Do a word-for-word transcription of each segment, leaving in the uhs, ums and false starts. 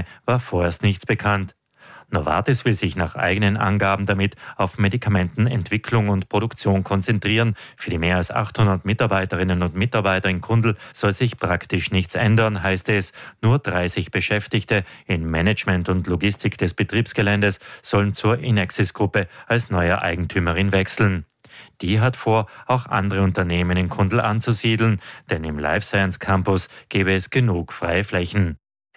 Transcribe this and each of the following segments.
Probleme war vorerst nichts bekannt. Novartis will sich nach eigenen Angaben damit auf Medikamentenentwicklung und Produktion konzentrieren. Für die mehr als achthundert Mitarbeiterinnen und Mitarbeiter in Kundl soll sich praktisch nichts ändern, heißt es. Nur dreißig Beschäftigte in Management und Logistik des Betriebsgeländes sollen zur Inexis-Gruppe als neue Eigentümerin wechseln. Die hat vor, auch andere Unternehmen in Kundl anzusiedeln, denn im Life Science Campus gäbe es genug freie Flächen.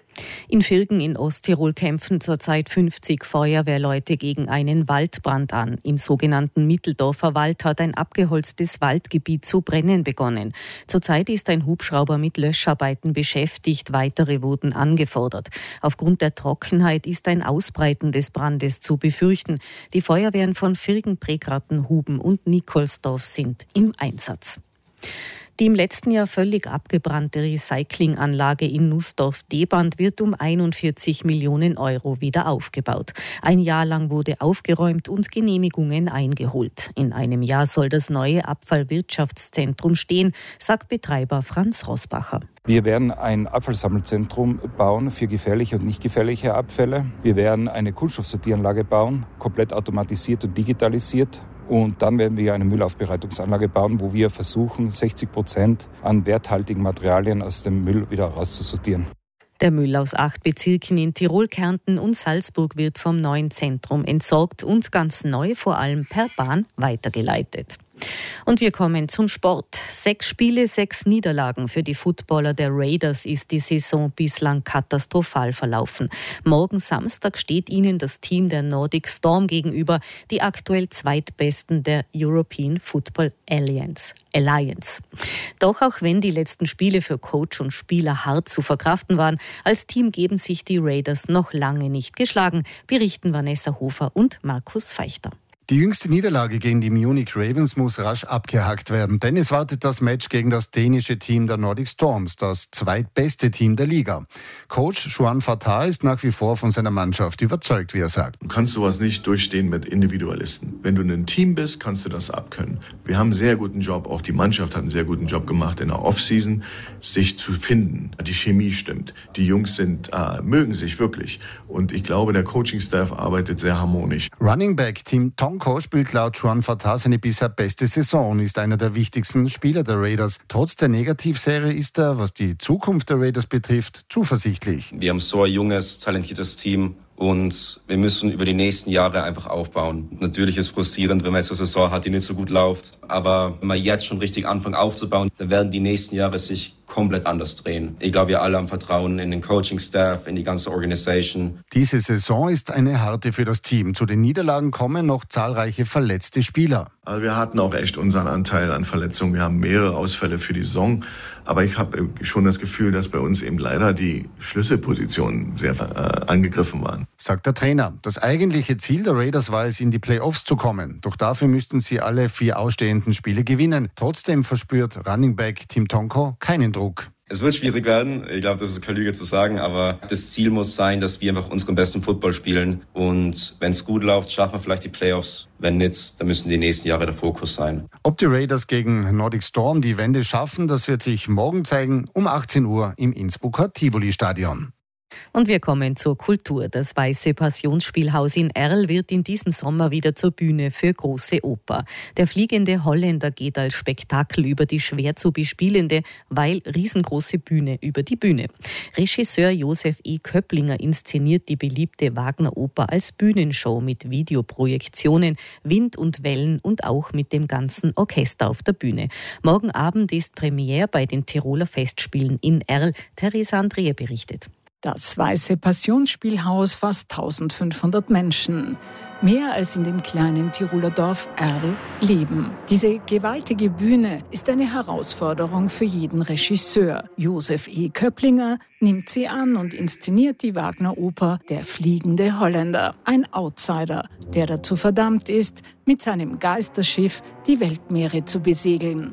In Virgen in Osttirol kämpfen zurzeit fünfzig Feuerwehrleute gegen einen Waldbrand an. Im sogenannten Mitteldorfer Wald hat ein abgeholztes Waldgebiet zu brennen begonnen. Zurzeit ist ein Hubschrauber mit Löscharbeiten beschäftigt, weitere wurden angefordert. Aufgrund der Trockenheit ist ein Ausbreiten des Brandes zu befürchten. Die Feuerwehren von Virgen, Pregratten, Huben und Nikolsdorf sind im Einsatz. Die im letzten Jahr völlig abgebrannte Recyclinganlage in Nussdorf-Deband wird um einundvierzig Millionen Euro wieder aufgebaut. Ein Jahr lang wurde aufgeräumt und Genehmigungen eingeholt. In einem Jahr soll das neue Abfallwirtschaftszentrum stehen, sagt Betreiber Franz Rosbacher. Wir werden ein Abfallsammelzentrum bauen für gefährliche und nicht gefährliche Abfälle. Wir werden eine Kunststoffsortieranlage bauen, komplett automatisiert und digitalisiert. Und dann werden wir eine Müllaufbereitungsanlage bauen, wo wir versuchen, sechzig Prozent an werthaltigen Materialien aus dem Müll wieder rauszusortieren. Der Müll aus acht Bezirken in Tirol, Kärnten und Salzburg wird vom neuen Zentrum entsorgt und ganz neu vor allem per Bahn weitergeleitet. Und wir kommen zum Sport. Sechs Spiele, sechs Niederlagen. Für die Footballer der Raiders ist die Saison bislang katastrophal verlaufen. Morgen Samstag steht ihnen das Team der Nordic Storm gegenüber, die aktuell zweitbesten der European Football Alliance. Alliance. Doch auch wenn die letzten Spiele für Coach und Spieler hart zu verkraften waren, als Team geben sich die Raiders noch lange nicht geschlagen, berichten Vanessa Hofer und Markus Feichter. Die jüngste Niederlage gegen die Munich Ravens muss rasch abgehakt werden, denn es wartet das Match gegen das dänische Team der Nordic Storms, das zweitbeste Team der Liga. Coach Juan Fatah ist nach wie vor von seiner Mannschaft überzeugt, wie er sagt. Du kannst sowas nicht durchstehen mit Individualisten. Wenn du ein Team bist, kannst du das abkönnen. Wir haben einen sehr guten Job, auch die Mannschaft hat einen sehr guten Job gemacht in der Offseason, sich zu finden. Die Chemie stimmt. Die Jungs sind äh, mögen sich wirklich. Und ich glaube, der Coaching-Staff arbeitet sehr harmonisch. Running Back Team Tonko spielt laut Juan Fatah seine bisher beste Saison und ist einer der wichtigsten Spieler der Raiders. Trotz der Negativserie ist er, was die Zukunft der Raiders betrifft, zuversichtlich. Wir haben so ein junges, talentiertes Team. Und wir müssen über die nächsten Jahre einfach aufbauen. Natürlich ist es frustrierend, wenn man jetzt eine Saison hat, die nicht so gut läuft. Aber wenn man jetzt schon richtig anfängt aufzubauen, dann werden die nächsten Jahre sich komplett anders drehen. Ich glaube, wir alle haben Vertrauen in den Coaching-Staff, in die ganze Organisation. Diese Saison ist eine harte für das Team. Zu den Niederlagen kommen noch zahlreiche verletzte Spieler. Also wir hatten auch echt unseren Anteil an Verletzungen. Wir haben mehrere Ausfälle für die Saison. Aber ich habe schon das Gefühl, dass bei uns eben leider die Schlüsselpositionen sehr äh, angegriffen waren. Sagt der Trainer. Das eigentliche Ziel der Raiders war es, in die Playoffs zu kommen. Doch dafür müssten sie alle vier ausstehenden Spiele gewinnen. Trotzdem verspürt Running Back Tim Tonko keinen Druck. Es wird schwierig werden. Ich glaube, das ist keine Lüge zu sagen, aber das Ziel muss sein, dass wir einfach unseren besten Football spielen. Und wenn es gut läuft, schaffen wir vielleicht die Playoffs. Wenn nicht, dann müssen die nächsten Jahre der Fokus sein. Ob die Raiders gegen Nordic Storm die Wende schaffen, das wird sich morgen zeigen, um achtzehn Uhr im Innsbrucker Tivoli-Stadion. Und wir kommen zur Kultur. Das Weiße Passionsspielhaus in Erl wird in diesem Sommer wieder zur Bühne für große Oper. Der fliegende Holländer geht als Spektakel über die schwer zu bespielende, weil riesengroße Bühne über die Bühne. Regisseur Josef E. Köpplinger inszeniert die beliebte Wagner-Oper als Bühnenshow mit Videoprojektionen, Wind und Wellen und auch mit dem ganzen Orchester auf der Bühne. Morgen Abend ist Premiere bei den Tiroler Festspielen in Erl. Theresa Andrea berichtet. Das Weiße Passionsspielhaus fasst eintausendfünfhundert Menschen. Mehr als in dem kleinen Tiroler Dorf Erl leben. Diese gewaltige Bühne ist eine Herausforderung für jeden Regisseur. Josef E. Köpplinger nimmt sie an und inszeniert die Wagner-Oper Der fliegende Holländer. Ein Outsider, der dazu verdammt ist, mit seinem Geisterschiff die Weltmeere zu besegeln.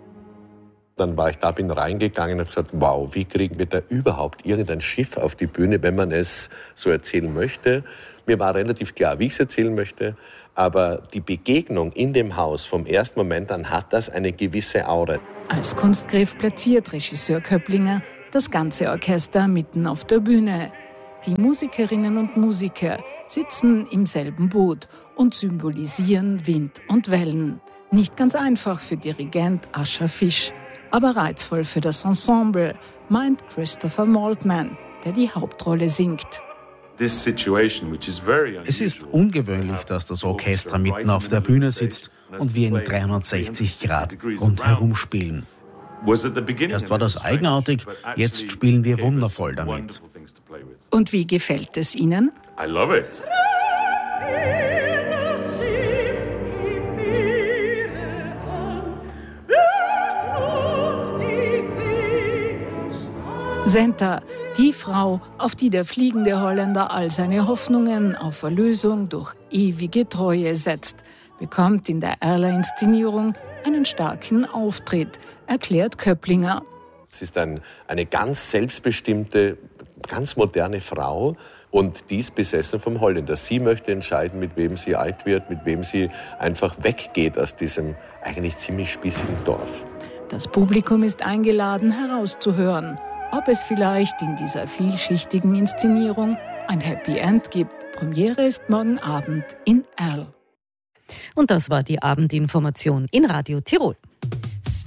Dann war ich da, bin reingegangen und gesagt, wow, wie kriegen wir da überhaupt irgendein Schiff auf die Bühne, wenn man es so erzählen möchte. Mir war relativ klar, wie ich es erzählen möchte, aber die Begegnung in dem Haus vom ersten Moment an hat das eine gewisse Aura. Als Kunstgriff platziert Regisseur Köpplinger das ganze Orchester mitten auf der Bühne. Die Musikerinnen und Musiker sitzen im selben Boot und symbolisieren Wind und Wellen. Nicht ganz einfach für Dirigent Ascher Fisch, aber reizvoll für das Ensemble, meint Christopher Maltman, der die Hauptrolle singt. Es ist ungewöhnlich, dass das Orchester mitten auf der Bühne sitzt und wir in dreihundertsechzig Grad rundherum spielen. Erst war das eigenartig, jetzt spielen wir wundervoll damit. Und wie gefällt es Ihnen? I love it. Senta, die Frau, auf die der fliegende Holländer all seine Hoffnungen auf Erlösung durch ewige Treue setzt, bekommt in der Erler-Inszenierung einen starken Auftritt, erklärt Köpplinger. Es ist ein, eine ganz selbstbestimmte, ganz moderne Frau und die ist besessen vom Holländer. Sie möchte entscheiden, mit wem sie alt wird, mit wem sie einfach weggeht aus diesem eigentlich ziemlich spießigen Dorf. Das Publikum ist eingeladen, herauszuhören, ob es vielleicht in dieser vielschichtigen Inszenierung ein Happy End gibt. Premiere ist morgen Abend in Erl. Und das war die Abendinformation in Radio Tirol.